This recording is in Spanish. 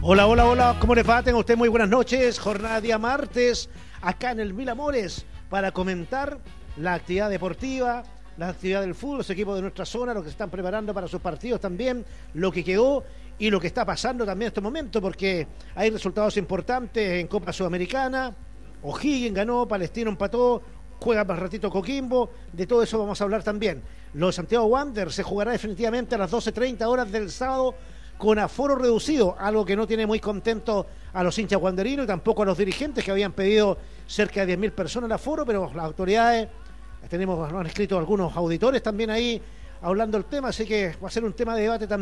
Hola, hola, hola, ¿cómo les va? Tengan ustedes muy buenas noches. Jornada día martes, acá en el Mil Amores, para comentar la actividad deportiva, la actividad del fútbol, los equipos de nuestra zona, lo que se están preparando para sus partidos también, lo que quedó y lo que está pasando también en este momento, porque hay resultados importantes en Copa Sudamericana. O'Higgins ganó, Palestino empató, juega más ratito Coquimbo, de todo eso vamos a hablar también. Los Santiago Wanderers se jugará definitivamente a las 12:30 horas del sábado con aforo reducido, algo que no tiene muy contento a los hinchas wanderinos y tampoco a los dirigentes que habían pedido cerca de 10.000 personas el aforo, pero las autoridades, nos han escrito algunos auditores también ahí hablando del tema, así que va a ser un tema de debate también.